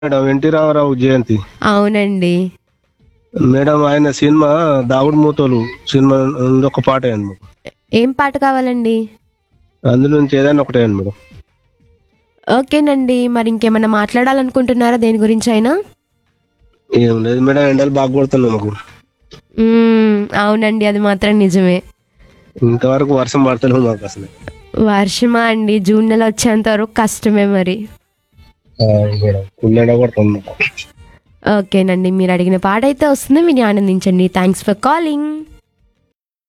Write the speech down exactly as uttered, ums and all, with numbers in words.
Madam NT Ramarao జయంతి. అవునండి. Madam ఆయన cinema దాగుడు మూతలు సినిమా నుండి ఒక పాట వేయండి మేడం. ఏం పాట కావాలండి? అందులో నుంచి ఏదైనా ఒకటి వేయండి మేడం. ఓకేనండి. మరి ఇంకేమన్నా మాట్లాడాలనుకుంటున్నారా దేని గురించైనా? ఏం లేదు మేడం, ఎండలు బాగా కొడుతున్నాయి మాకు. హ్మ్. అవునండి. అది మాత్రం నిజమే. ఇంతవరకు వర్షం పడతలేదు మాకు అసలు. వర్షమా అండి? జూన్ నెల వచ్చేంత వరకు కష్టమే మరి. ఆ, మేడం ఫుల్ ఎండ కొడుతుంది మాకు. ఓకేనండి. మీరు అడిగిన పాట అయితే వస్తుంది. విని ఆనందించండి. Thanks for calling.